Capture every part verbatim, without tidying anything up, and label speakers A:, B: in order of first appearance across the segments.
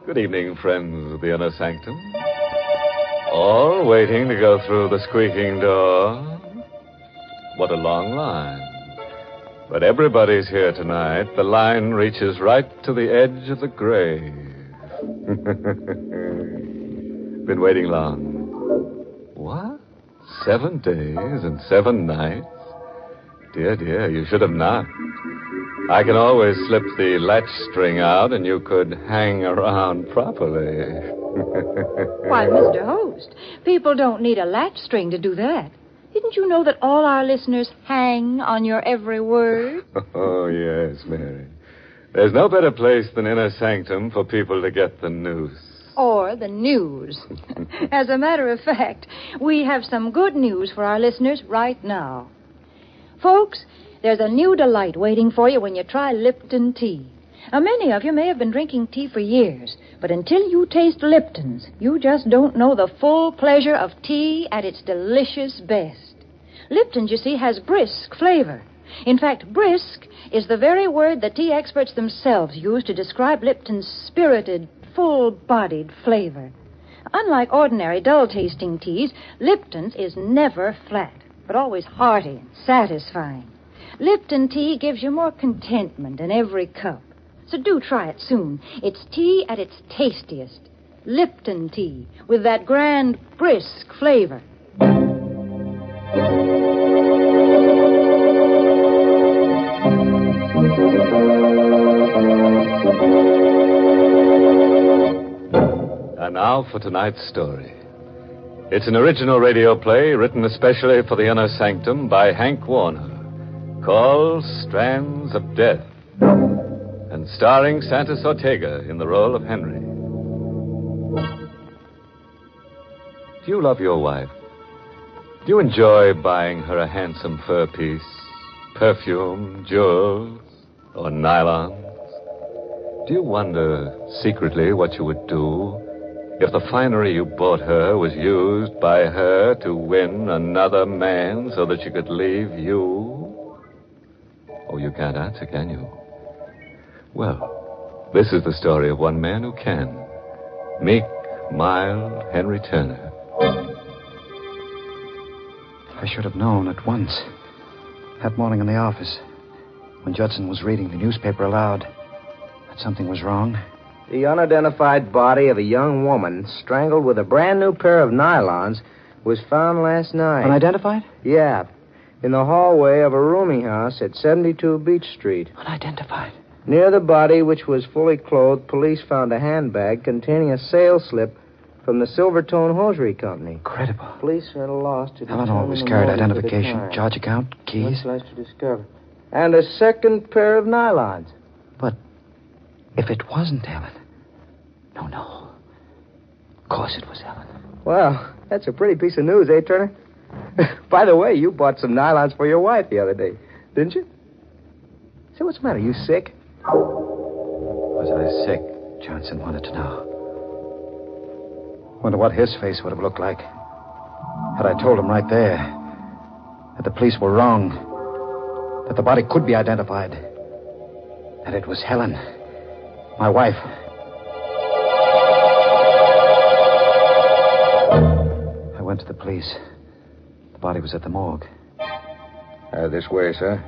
A: Good evening, friends of the Inner Sanctum. All waiting to go through the squeaking door. What a long line. But everybody's here tonight. The line reaches right to the edge of the grave. Been waiting long. What? Seven days and seven nights? Dear, dear, you should have knocked. I can always slip the latch string out and you could hang around properly.
B: Why, Mister Host, people don't need a latch string to do that. Didn't you know that all our listeners hang on your every word?
A: Oh, yes, Mary. There's no better place than Inner Sanctum for people to get the news.
B: Or the news. As a matter of fact, we have some good news for our listeners right now. Folks, there's a new delight waiting for you when you try Lipton tea. Now, many of you may have been drinking tea for years, but until you taste Lipton's, you just don't know the full pleasure of tea at its delicious best. Lipton's, you see, has brisk flavor. In fact, brisk is the very word that tea experts themselves use to describe Lipton's spirited, full-bodied flavor. Unlike ordinary dull-tasting teas, Lipton's is never flat, but always hearty and satisfying. Lipton tea gives you more contentment in every cup. So do try it soon. It's tea at its tastiest. Lipton tea with that grand, brisk flavor.
A: And now for tonight's story. It's an original radio play written especially for the Inner Sanctum by Hank Warner, called Strands of Death, and starring Santos Ortega in the role of Henry. Do you love your wife? Do you enjoy buying her a handsome fur piece, perfume, jewels, or nylons? Do you wonder secretly what you would do if the finery you bought her was used by her to win another man so that she could leave you? Oh, you can't answer, can you? Well, this is the story of one man who can. Meek, mild Henry Turner.
C: I should have known at once. That morning in the office, when Judson was reading the newspaper aloud, that something was wrong.
D: The unidentified body of a young woman strangled with a brand new pair of nylons was found last night.
C: Unidentified?
D: Yeah, in the hallway of a rooming house at seventy-two Beach Street.
C: Unidentified?
D: Near the body, which was fully clothed, police found a handbag containing a sales slip from the Silvertone Hosiery Company.
C: Incredible.
D: Police are at a loss to
C: Helen
D: determine
C: always
D: the
C: carried
D: motive for the
C: identification,
D: crime.
C: charge account, keys.
D: Much less to discover. And a second pair of nylons.
C: But if it wasn't Helen... No, no. Of course it was Helen.
D: Well, that's a pretty piece of news, eh, Turner? By the way, you bought some nylons for your wife the other day, didn't you? Say, what's the matter? You sick?
C: Was I sick? Johnson wanted to know. Wonder what his face would have looked like had I told him right there that the police were wrong, that the body could be identified, that it was Helen, my wife. I went to the police. The body was at the morgue.
D: Uh, this way, sir.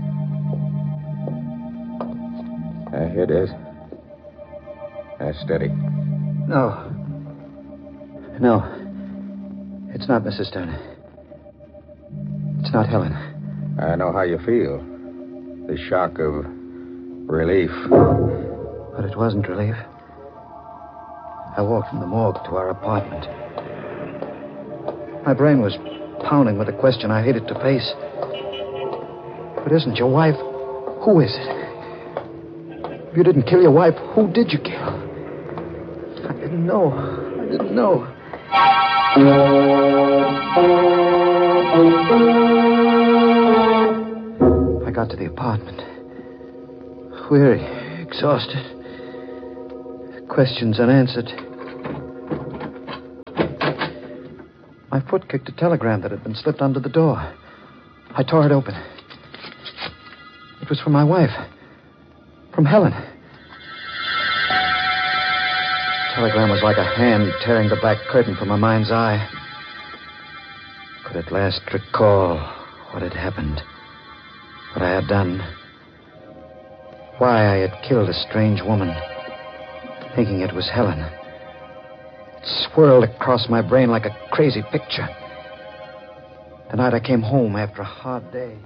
D: Uh, here it is. Uh, steady.
C: No. No. It's not Missus Turner. It's not Helen.
D: I know how you feel. The shock of relief.
C: But it wasn't relief. I walked from the morgue to our apartment. My brain was pounding with a question I hated to face. If it isn't your wife, who is it? If you didn't kill your wife, who did you kill? I didn't know. I didn't know. I got to the apartment. Weary, exhausted. Questions unanswered. My foot kicked a telegram that had been slipped under the door. I tore it open. It was from my wife. From Helen. telegram was like a hand tearing the black curtain from my mind's eye. Could at last recall what had happened, what I had done, why I had killed a strange woman, thinking it was Helen. It swirled across my brain like a crazy picture. The night I came home after a hard day.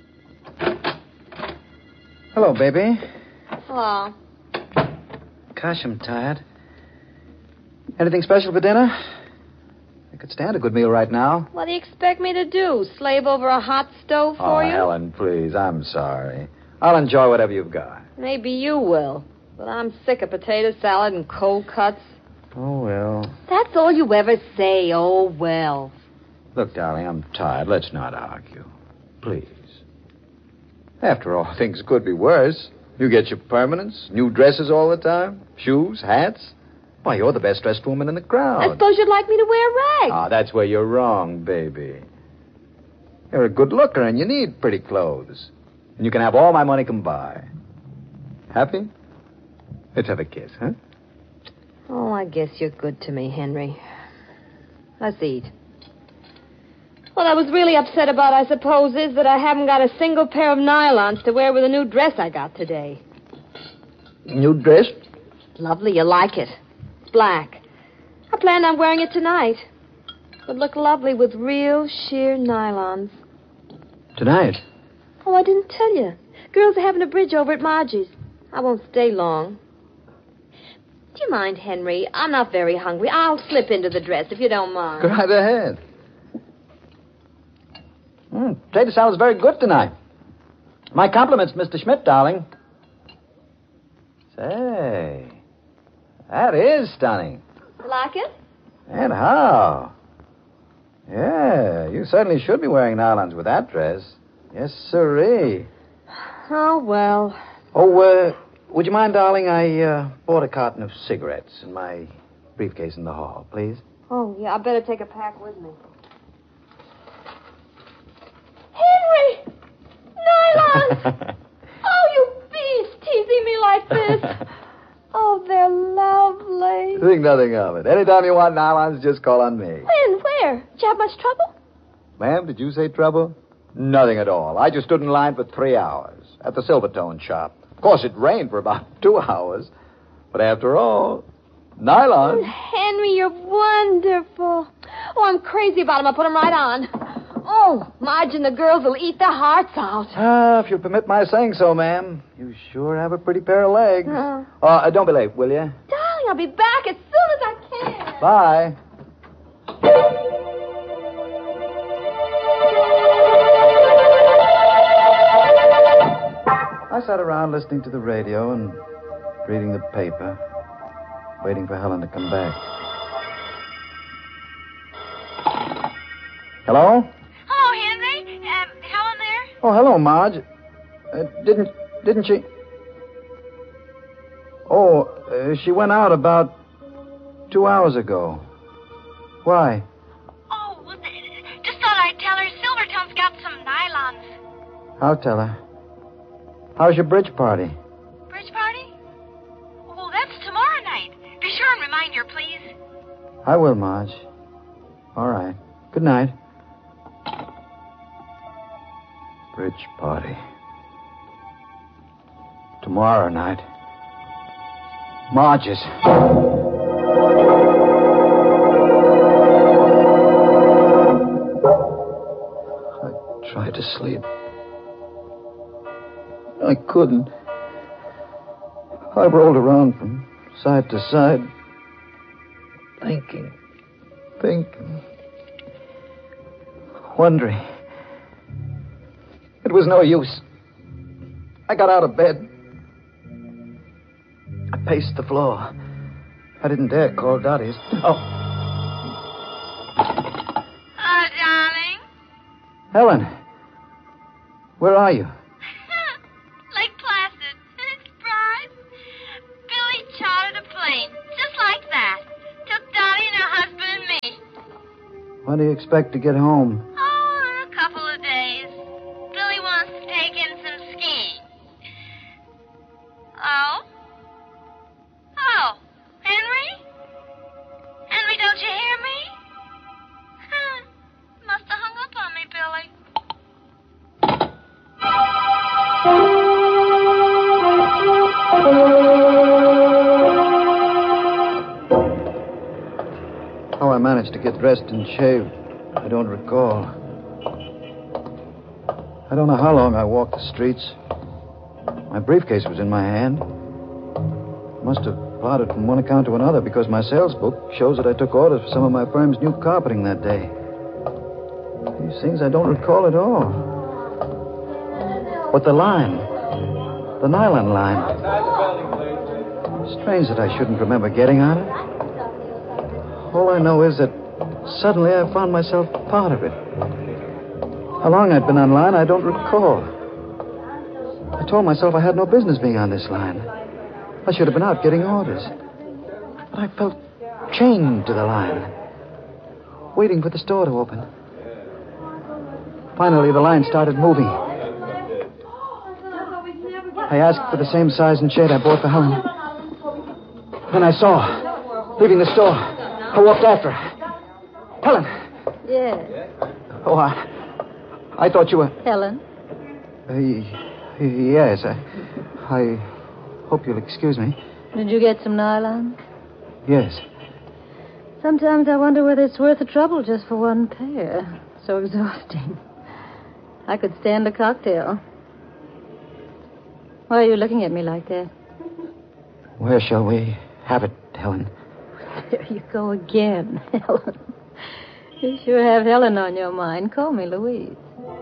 C: Hello, baby.
E: Hello.
C: Gosh, I'm tired. Anything special for dinner? I could stand a good meal right now.
E: What do you expect me to do? Slave over a hot stove for
C: oh,
E: you?
C: Helen, please. I'm sorry. I'll enjoy whatever you've got.
E: Maybe you will. But I'm sick of potato salad and cold cuts.
C: Oh, well.
E: That's all you ever say, oh, well.
C: Look, darling, I'm tired. Let's not argue. Please. After all, things could be worse. You get your permanents, new dresses all the time, shoes, hats. Why, you're the best dressed woman in the crowd.
E: I suppose you'd like me to wear rags.
C: Ah, that's where you're wrong, baby. You're a good looker and you need pretty clothes. And you can have all my money can buy. Happy? Let's have a kiss, huh?
E: Oh, I guess you're good to me, Henry. Let's eat. What I was really upset about, I suppose, is that I haven't got a single pair of nylons to wear with a new dress I got today.
C: New dress?
E: Lovely, you like it. It's black. I planned on wearing it tonight. It would look lovely with real sheer nylons.
C: Tonight?
E: Oh, I didn't tell you. Girls are having a bridge over at Margie's. I won't stay long. Do you mind, Henry? I'm not very hungry. I'll slip into the dress if you don't mind.
C: Go right ahead. Mm, potato salad's very good tonight. My compliments, Mister Schmidt, darling. Say, that is stunning.
E: You like it?
C: And how? Yeah, you certainly should be wearing nylons with that dress. Yes, sirree.
E: Oh, well.
C: Oh, uh, would you mind, darling? I uh, bought a carton of cigarettes in my briefcase in the hall, please.
E: Oh, yeah, I better take a pack with me. Henry! Nylons! Oh, you beast, teasing me like this. Oh, they're lovely.
C: Think nothing of it. Anytime you want nylons, just call on me.
E: When? Where? Did you have much trouble?
C: Ma'am, did you say trouble? Nothing at all. I just stood in line for three hours at the Silvertone shop. Of course, it rained for about two hours. But after all, nylon.
E: Oh, Henry, you're wonderful. Oh, I'm crazy about them. I'll put them right on. Oh, Marge and the girls will eat their hearts out.
C: Ah, if you'll permit my saying so, ma'am. You sure have a pretty pair of legs.
E: Uh,
C: uh, don't be late, will you?
E: Darling, I'll be back as soon as I can.
C: Bye. I sat around listening to the radio and reading the paper, waiting for Helen to come back. Hello?
F: Hello, Henry. Um, Helen there?
C: Oh, hello, Marge. Uh, didn't didn't she? Oh, uh, she went out about two hours ago. Why?
F: Oh, well, th- just thought I'd tell her Silvertone's got some nylons.
C: I'll tell her. How's your bridge party?
F: Bridge party? Oh, that's tomorrow night. Be sure and remind her, please.
C: I will, Marge. All right. Good night. Bridge party. Tomorrow night. Marge's. I tried to sleep. I couldn't. I rolled around from side to side, thinking, thinking, wondering. It was no use. I got out of bed. I paced the floor. I didn't dare call Dottie's. Oh.
F: Oh, darling.
C: Helen, where are you?
F: Lake Placid. Surprise. Billy chartered a plane, just like that. Took Dottie and her husband and me.
C: When do you expect to get home?
F: Oh, in a couple of days. Billy wants to take in some skiing. Oh? Oh, Henry?
C: managed to get dressed and shaved, I don't recall. I don't know how long I walked the streets. My briefcase was in my hand. Must have plodded from one account to another because my sales book shows that I took orders for some of my firm's new carpeting that day. These things I don't recall at all. But the line, the nylon line. Strange that I shouldn't remember getting on it. All I know is that suddenly I found myself part of it. How long I'd been on line, I don't recall. I told myself I had no business being on this line. I should have been out getting orders. But I felt chained to the line, waiting for the store to open. Finally, the line started moving. I asked for the same size and shade I bought for Helen. Then I saw her, leaving the store. I walked after her. Helen!
B: Yes.
C: Oh, I... I thought you were...
B: Helen?
C: Uh, yes, I... I hope you'll excuse me.
B: Did you get some nylon?
C: Yes.
B: Sometimes I wonder whether it's worth the trouble just for one pair. So exhausting. I could stand a cocktail. Why are you looking at me like that?
C: Where shall we have it, Helen?
B: There you go again, Helen. You sure have Helen on your mind. Call me Louise.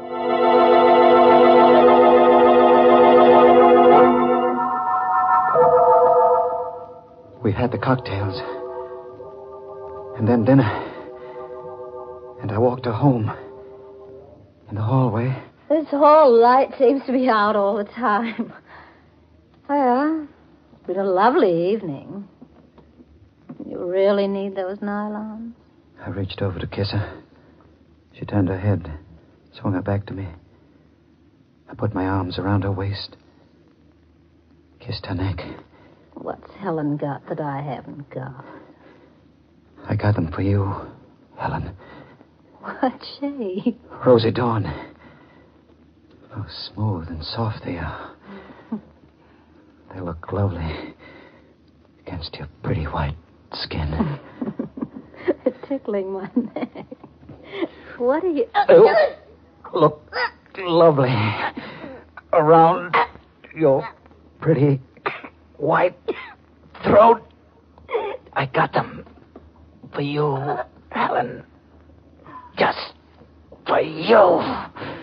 C: We had the cocktails. And then dinner. And I walked her home. In the hallway.
E: This whole light seems to be out all the time.
B: Well, it's been a lovely evening. You really need those nylons?
C: I reached over to kiss her. She turned her head, swung her back to me. I put my arms around her waist, kissed her neck.
B: What's Helen got that I haven't got?
C: I got them for you, Helen.
B: What shade?
C: Rosy dawn. Oh, smooth and soft they are. They look lovely against your pretty white skin.
B: Tickling my neck. What are you...
C: Oh, look lovely around your pretty white throat. I got them for you, Helen. Just for you.